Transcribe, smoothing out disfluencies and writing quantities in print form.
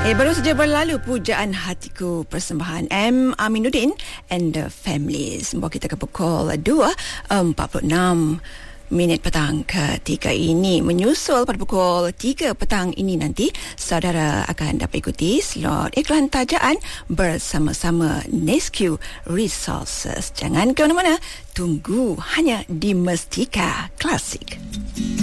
Baru saja berlalu Pujaan Hatiku persembahan M. Aminuddin and the Families. Membawa kita ke pukul 2.46 minit petang ketika ini. Menyusul pada pukul 3 petang ini nanti, saudara akan dapat ikuti slot iklan tajaan bersama-sama Nesque Resources. Jangan ke mana-mana, tunggu hanya di Mestika Klasik.